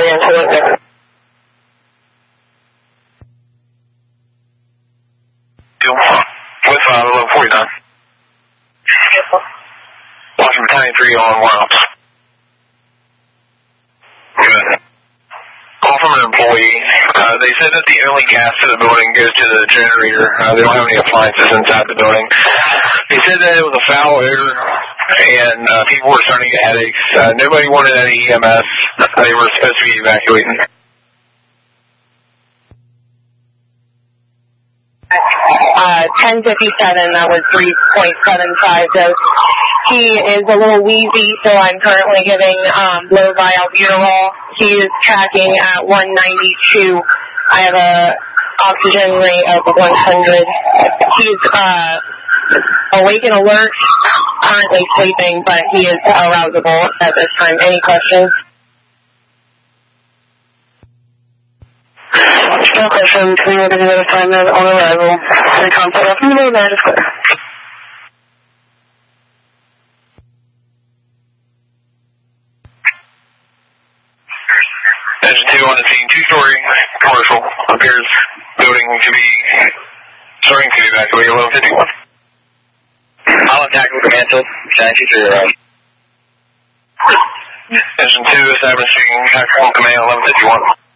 into it. With 1149. Washington Battalion 3 on 1 ops. Good. Call from an employee. They said that the only gas to the building goes to the generator. They don't have any appliances inside the building. They said that it was a foul odor, and people were starting to get headaches. Nobody wanted any EMS. They were supposed to be evacuating. 10:57, that was 3.75 dose. He is a little wheezy, so I'm currently giving low vialbuterol. He is tracking at 192. I have a oxygen rate of 100. He's awake and alert, currently sleeping, but he is arousable at this time. Any questions? No questions. We will be notified on arrival. The contact up in the middle of is clear. Engine 2 on the scene, 2-story commercial. Appears building to be starting to evacuate 1151. I'll attack with command to 923 arrive. Engine 2 establishing tactical command 1151.